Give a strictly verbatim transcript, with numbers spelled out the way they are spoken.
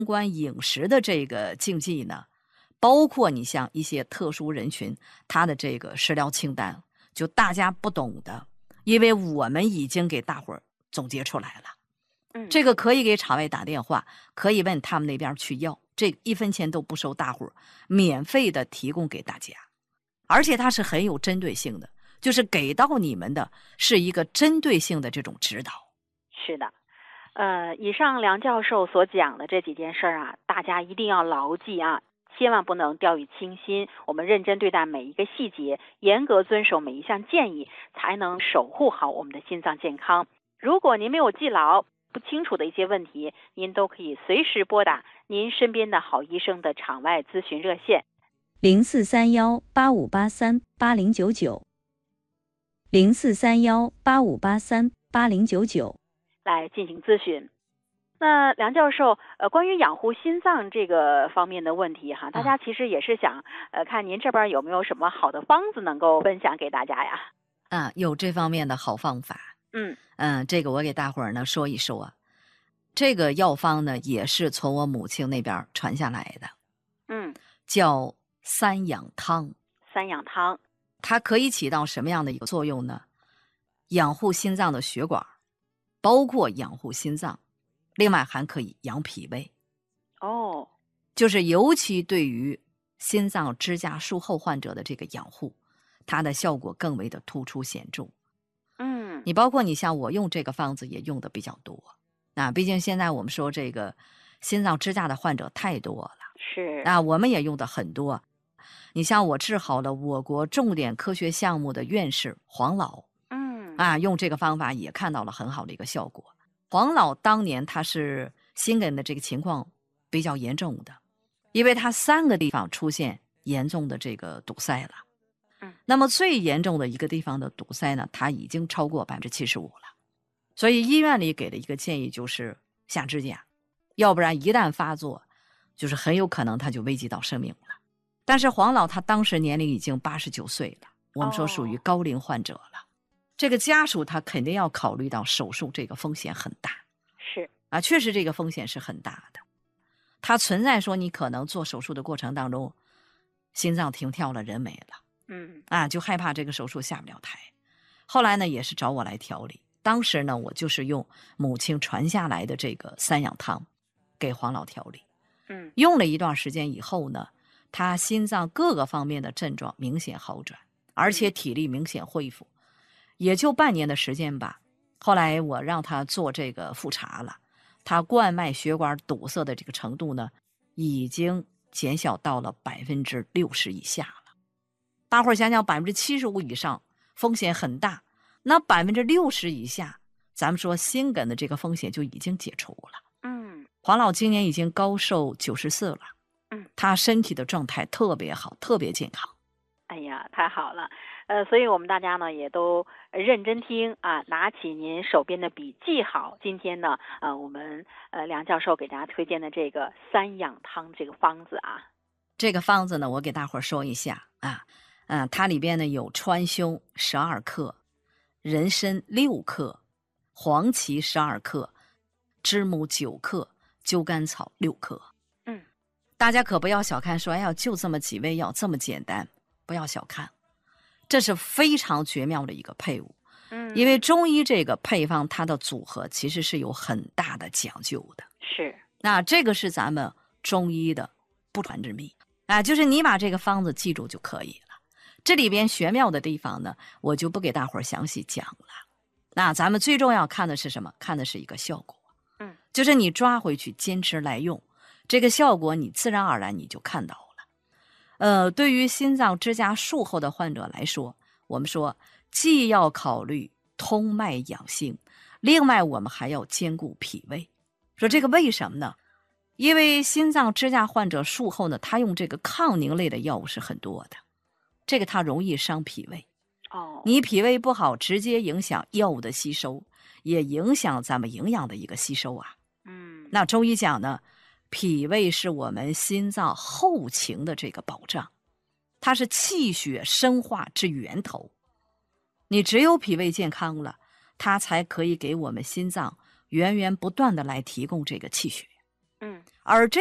关饮食的这个禁忌呢，包括你像一些特殊人群，他的这个食疗清单，就大家不懂的，因为我们已经给大伙儿总结出来了。 嗯， 这个可以给厂外打电话，可以问他们那边去要，这一分钱都不收大伙儿，免费的提供给大家，而且它是很有针对性的，就是给到你们的是一个针对性的这种指导。 是的。呃，以上梁教授所讲的这几件事儿啊，大家一定要牢记啊，千万不能掉以轻心。我们认真对待每一个细节，严格遵守每一项建议，才能守护好我们的心脏健康。如果您没有记牢、不清楚的一些问题，您都可以随时拨打您身边的好医生的场外咨询热线零四三幺八五八三八零九九，零四三幺八五八三八零九九。 来进行咨询。那梁教授，呃，关于养护心脏这个方面的问题哈，大家其实也是想，呃，看您这边有没有什么好的方子能够分享给大家呀？ 啊，有这方面的好方法。 嗯嗯，这个我给大伙儿呢说一说。这个药方呢也是从我母亲那边传下来的， 嗯， 叫三养汤。 三养汤， 它可以起到什么样的一个作用呢？养护心脏的血管，包括养护心脏，另外还可以养脾胃。 哦， 就是尤其对于心脏支架术后患者的这个养护，它的效果更为的突出显著。 嗯， 你包括你像我用这个方子也用的比较多，啊，毕竟现在我们说这个心脏支架的患者太多了， 是， 啊，我们也用的很多。你像我治好了我国重点科学项目的院士黄老， 嗯啊，用这个方法也看到了很好的一个效果。黄老当年他是心梗的这个情况比较严重的，因为他三个地方出现严重的这个堵塞了。 嗯， 那么最严重的一个地方的堵塞呢，它已经超过百分之七十五了。所以医院里给的一个建议就是下支架，要不然一旦发作，就是很有可能他就危及到生命了。但是黄老他当时年龄已经八十九岁了，我们说属于高龄患者了。这个家属他肯定要考虑到手术这个风险很大， 是啊，确实这个风险是很大的。它存在说你可能做手术的过程当中，心脏停跳了，人没了， 嗯啊，就害怕这个手术下不了台。后来呢，也是找我来调理。当时呢，我就是用母亲传下来的这个三养汤给黄老调理。 嗯， 用了一段时间以后呢，他心脏各个方面的症状明显好转，而且体力明显恢复。也就半年的时间吧，后来我让他做这个复查了，他冠脉血管堵塞的这个程度呢，已经减小到了百分之六十以下了。大伙儿想想，百分之七十五以上风险很大，那百分之六十以下，咱们说心梗的这个风险就已经解除了。 嗯黄老今年已经高寿九十四了， 嗯， 他身体的状态特别好，特别健康。 哎呀，太好了。呃，所以我们大家呢也都认真听啊，拿起您手边的笔记好。今天呢，呃，我们呃梁教授给大家推荐的这个三养汤这个方子啊， 这个方子呢，我给大伙儿说一下啊，嗯、它里边呢有川芎十二克，人参六克，黄芪十二克，知母九克，灸甘草六克。 嗯， 大家可不要小看说，哎呀，就这么几味药，这么简单，不要小看，这是非常绝妙的一个配伍。 嗯， 因为中医这个配方，它的组合其实是有很大的讲究的。 是， 那这个是咱们中医的不传之秘啊，就是你把这个方子记住就可以了。这里边玄妙的地方呢，我就不给大伙儿详细讲了。那咱们最重要看的是什么？看的是一个效果。 嗯， 就是你抓回去坚持来用，这个效果你自然而然你就看到了。呃，对于心脏支架术后的患者来说，我们说既要考虑通脉养心，另外我们还要兼顾脾胃。说这个为什么呢？因为心脏支架患者术后呢，他用这个抗凝类的药物是很多的，这个它容易伤脾胃。 哦， 你脾胃不好，直接影响药物的吸收，也影响咱们营养的一个吸收啊。 嗯， 那中医讲呢，脾胃是我们心脏后勤的这个保障，它是气血生化之源头。你只有脾胃健康了，它才可以给我们心脏源源不断的来提供这个气血。 嗯， 而这